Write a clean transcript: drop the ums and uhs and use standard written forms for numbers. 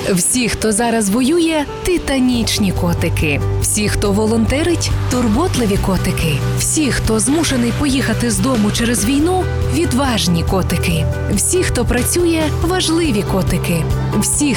Всі, хто зараз воює – титанічні котики. Всі, хто волонтерить – турботливі котики. Всі, хто змушений поїхати з дому через війну – відважні котики. Всі, хто працює – важливі котики. Всі,